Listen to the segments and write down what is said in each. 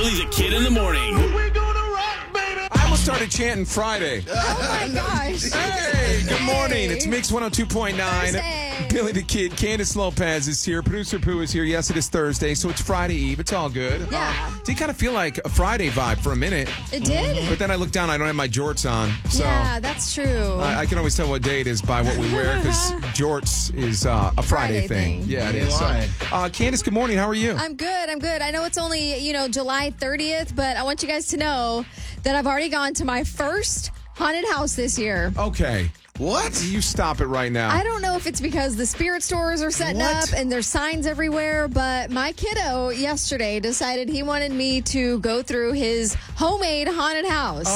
Billy the Kid in the morning. We're gonna rock, baby. I almost started chanting Friday. Oh, my gosh. Hey, good morning. It's Mix 102.9. Thursday. Billy the Kid, Candace Lopez is here. Producer Pooh is here. Yes, it is Thursday, so it's Friday Eve. It's all good. Yeah. Did kind of feel like a Friday vibe for a minute. It did? But then I look down, I don't have my jorts on. So Yeah, that's true. I can always tell what day it is by what we wear because jorts is a Friday thing. thing. Yeah, it is. So, Candace, good morning. How are you? I'm good. I know it's only, July 30th, but I want you guys to know that I've already gone to my first haunted house this year. Okay. What? You stop it right now. I don't know if it's because the spirit stores are setting up and there's signs everywhere, but my kiddo yesterday decided he wanted me to go through his homemade haunted house.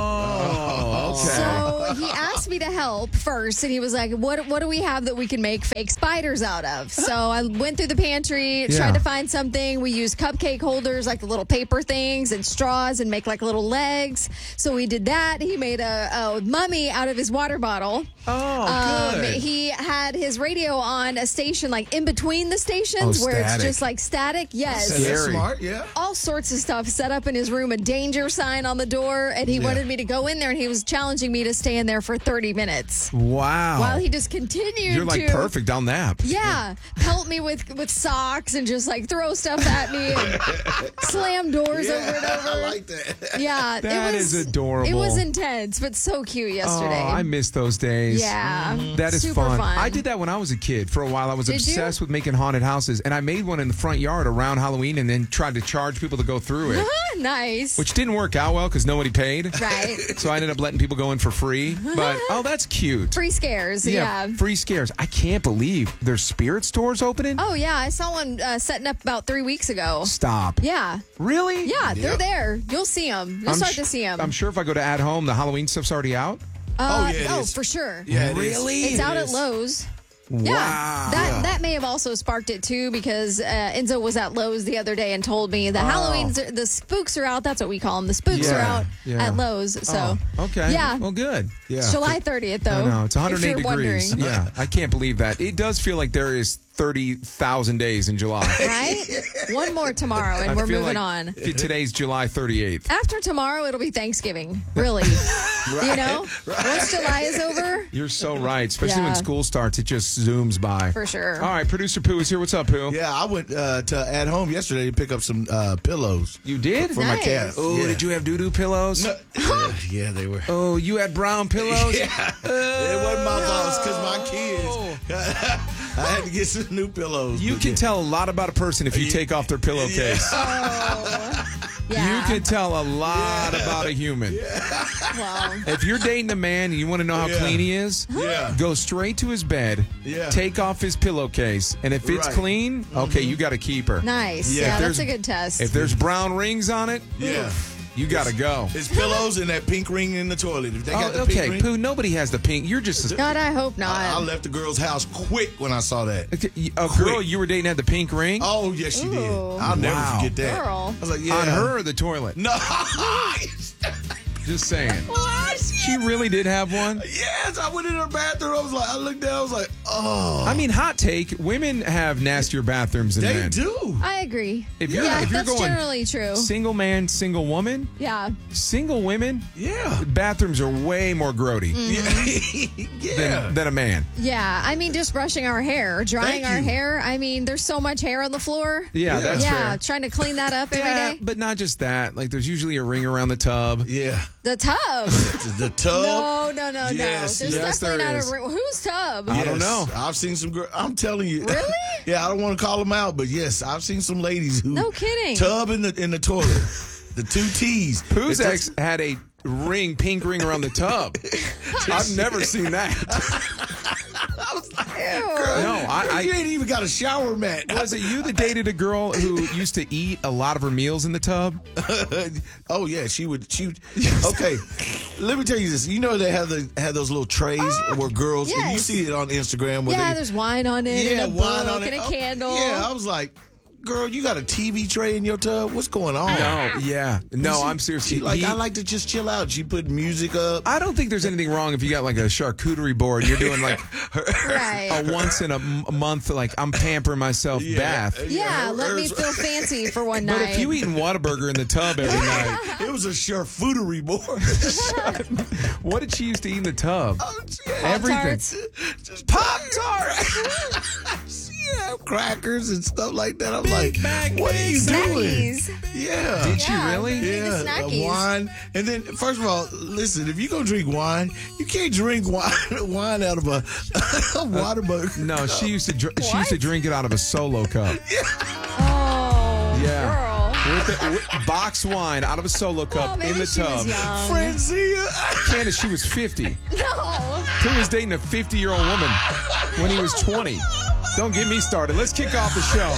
Oh, okay. So he asked me to help first, and he was like, what do we have that we can make fake spiders out of? So I went through the pantry, tried to find something. We used cupcake holders, like the little paper things, and straws, and make like little legs. So we did that. He made a mummy out of his water bottle. Oh, good. He had his radio on a station like in between the stations where it's just like static. Yes. Scary. That's smart, yeah. All sorts of stuff set up in his room, a danger sign on the door, and he wanted me to go in there, and he was challenging me to stay in there for 30 minutes. Wow. While he just continued You're like perfect. I'll nap. Yeah, pelt me with socks and just like throw stuff at me and slam doors over and over. I like that. Yeah, That is adorable. It was intense, but so cute yesterday. Oh, I miss those days. Yeah, That is super fun. I did that when I was a kid. For a while, I was Did you? obsessed with making haunted houses, and I made one in the front yard around Halloween and then tried to charge people to go through it, Nice. which didn't work out well because nobody paid. Right. So I ended up letting people go in for free. But, that's cute. Free scares, yeah. Free scares. I can't believe there's spirit stores opening. Oh, yeah, I saw one setting up about 3 weeks ago. Stop. Yeah. Really? Yeah, they're there. You'll see them. You'll start to see them. I'm sure if I go to At Home, the Halloween stuff's already out. it is. For sure. Yeah, it is. Really? It's out at is. Lowe's. Wow. Yeah, that may have also sparked it too because Enzo was at Lowe's the other day and told me the the spooks are out. That's what we call them. The spooks are out at Lowe's. So okay. yeah, Well, good. Yeah. July 30th though. I know it's 108 if you're degrees. wondering. Yeah, I can't believe that. It does feel like there is 30,000 days in July. Right? One more tomorrow and I we're feel moving like on. Today's July 38th. After tomorrow, it'll be Thanksgiving. Really. You know? Once July is over, You're so right. Especially when Yeah. school starts, it just zooms by. for sure. All right, producer Pooh is here. What's up, Pooh? Yeah, I went to At Home yesterday to pick up some pillows You did? for my Nice. cat. Oh, yeah. did you have doo-doo pillows? Yeah, they were. Oh, you had brown pillows? Yeah. It wasn't my fault because my kids. I had to get some new pillows. You but can yeah. tell a lot about a person if you take off their pillowcase. Yeah. You can tell a lot about a human. Well, If you're dating a man and you want to know how Yeah. clean he is, Yeah. go straight to his bed, Yeah. take off his pillowcase, and if it's Right. clean, okay, you got to keep her. nice. Yeah, Yeah, if that's there's- a good test. If there's brown rings on it, Yeah. you got to go. It's pillows and that pink ring in the toilet. If they got the Okay, pink ring, Pooh, nobody has the pink. You're just a God, I hope not. I left the girl's house quick when I saw that. girl you were dating had the pink ring Oh, yes, she did. Ooh. I'll never Wow. forget that. Girl. I was like, yeah. on her or the toilet. No. Just saying. What? She really did have one. Yes, I went in her bathroom. I looked down. I was like, oh. I mean, hot take: women have nastier bathrooms than They men. do. I agree. If yeah, you're that's going generally true. single man, single woman, Yeah. single women, Yeah. bathrooms are way more grody Yeah. than a man. Yeah. I mean, just brushing our hair, drying Thank our you. hair. I mean, there's so much hair on the floor. Yeah, that's yeah, fair. trying to clean that up every Yeah, day. but not just that. Like, there's usually a ring around the tub. Yeah. The tub. The tub. No. Yes, There's yes, definitely there not is. a ring. Whose tub? I don't know. I've seen some girls. I'm telling you. Really? Yeah, I don't want to call them out, but yes, I've seen some ladies who No kidding. tub in the toilet. The two T's. Pooh's If ex had a pink ring around the tub. I've never seen that. No, you ain't even got a shower mat. Was it you that dated a girl who used to eat a lot of her meals in the tub? Oh yeah, she would. Okay, let me tell you this. You know they have those little trays where girls. And you yes. see it on Instagram. Where Yeah, there's wine on it, and a wine book, on it. and a Oh, candle. Yeah, I was like, girl, you got a TV tray in your tub? What's going on? No, I'm seriously. I like to just chill out. She put music up. I don't think there's anything wrong if you got like a charcuterie board. You're doing like a once in a month, like I'm pampering myself bath. Yeah, let me feel fancy for one night. But if you eating Whataburger in the tub every night, it was a charcuterie board. what did she used to eat in the tub? Everything. Just Pop-Tarts. Yeah, crackers and stuff like that. I'm like, what are you doing? Yeah. Did she really? Yeah, snackies. Wine. And then, first of all, listen, if you go drink wine, you can't drink wine out of a Whataburger. No, she used to drink it out of a Solo cup. Oh, Yeah. girl. With box wine out of a Solo cup Maybe in the she was tub. young. Francia. Candace, she was 50. No. He was dating a 50-year-old woman when he was 20. Don't get me started. Let's kick off the show.